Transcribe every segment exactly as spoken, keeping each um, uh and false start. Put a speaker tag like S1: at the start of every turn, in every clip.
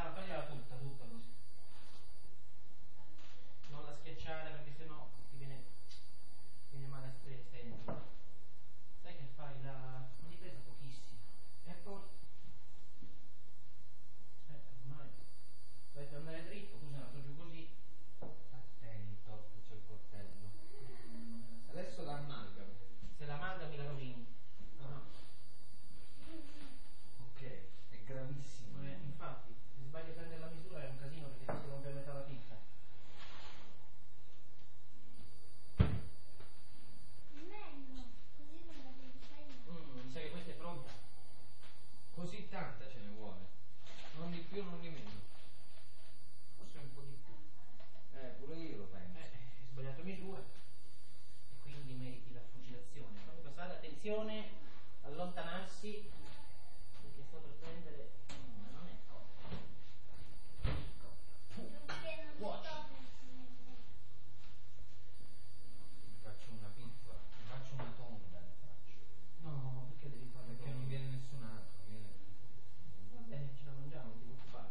S1: Fagliela, fagliela tutta, tutta così. Non la schiacciare perché sennò ti viene, ti viene male a stento. Sai che fai? La... non ti pesa pochissimo. E poi... Eh, ormai... dovete andare dritto, così la giù così.
S2: Attento, che c'è il coltello. Adesso l'amalgamo.
S1: Se l'amalgami la rovini.
S2: No, no. Ok, è gravissimo.
S1: Eh, infatti, se sbagli a prendere la misura è un casino perché ti si rompe a metà la picca.
S3: Meno, così non la devi fare.
S1: Mm, mi sa che questa è pronta.
S2: Così tanta ce ne vuole. Non di più, non di meno.
S1: Forse un po' di più.
S2: Eh, pure io lo penso.
S1: Eh, hai sbagliato misura e quindi meriti la fucilazione. Comunque state attenzione, allontanarsi perché sto per prendere, ma non è cotta.
S3: Perché non
S1: Cuoci.
S3: sto
S2: Mi faccio una pizzola, mi faccio una tonda, ne faccio.
S1: No, perché devi fare
S2: Perché non viene nessun altro, viene...
S1: Vabbè, ce la mangiamo, non ti preoccupare.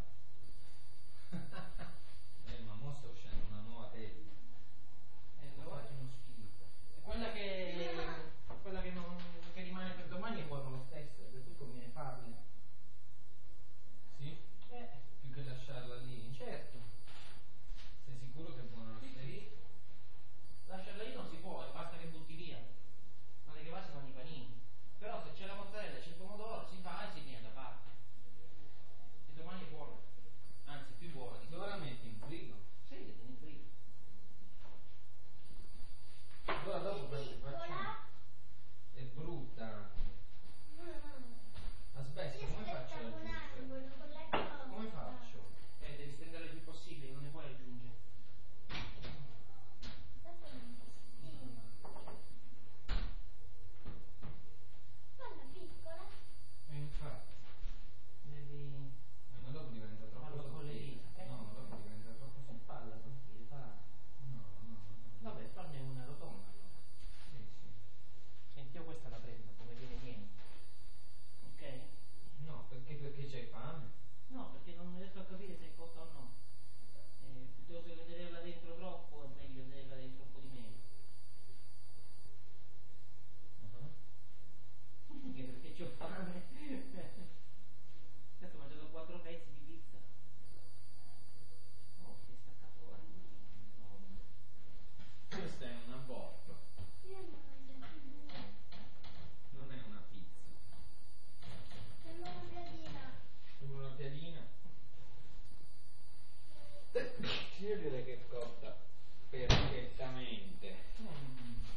S2: Eh, ma mo sta uscendo una nuova tela.
S1: Eh,
S2: Ma
S1: però
S2: fate uno schifo.
S1: e quella che quella che, non, che rimane per domani è buona lo stesso, per cui conviene farle.
S2: Sì?
S1: Eh,
S2: Più che lasciarla lì?
S1: certo.
S2: Sei sicuro che è buono lo
S1: Sì,
S2: stesso?
S1: sì. Lasciarla lì non si può, basta che butti via. Ma che va si fanno i panini. Però se c'è la mozzarella e c'è il pomodoro si fa e si tiene da parte. E domani è buono. Anzi, più buono di
S2: Dove la metti in frigo?
S1: Sì, che tieni in frigo.
S2: Allora dopo poi facciamo. È brutta. Aspetta, come faccio ad aggiungere?
S1: Come faccio? Eh, devi stendere il più possibile, non ne puoi aggiungere.
S3: Quella piccola.
S2: E infatti.
S1: Devi...
S2: Eh, ma dopo diventa troppo
S1: Fallo con le
S2: sottile.
S1: dita, eh?
S2: No, dopo diventa troppo
S1: Non
S2: sottile.
S1: falla sottile, fa...
S2: No, no, no.
S1: Vabbè, farne una rotonda allora.
S2: Sì, sì.
S1: Senti, io questa la prendo, come viene viene. Ok?
S2: No, perché perché c'hai fame?
S1: No, perché non riesco a capire se è cotta o no. Eh, piuttosto che vederla dentro troppo, è meglio vederla dentro un po' di meno.
S2: Uh-huh.
S1: Anche perché c'ho fame. Adesso ho mangiato quattro pezzi di pizza. Oh, ti è staccato ora. No.
S2: Questo è un aborto,
S3: Io ne ho mangiati due.
S2: non è una pizza.
S3: Sembra una piadina.
S2: Sembra una piadina. Io direi che è cotta.